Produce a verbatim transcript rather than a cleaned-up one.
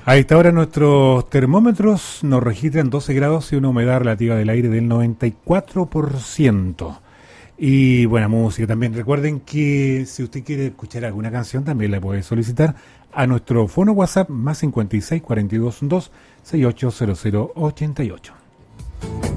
A esta hora nuestros termómetros nos registran doce grados y una humedad relativa del aire del noventa y cuatro por ciento. Y buena música también. Recuerden que si usted quiere escuchar alguna canción también la puede solicitar a nuestro fono WhatsApp más cincuenta y seis, cuarenta y dos, dos, sesenta y ocho, cero cero ochenta y ocho.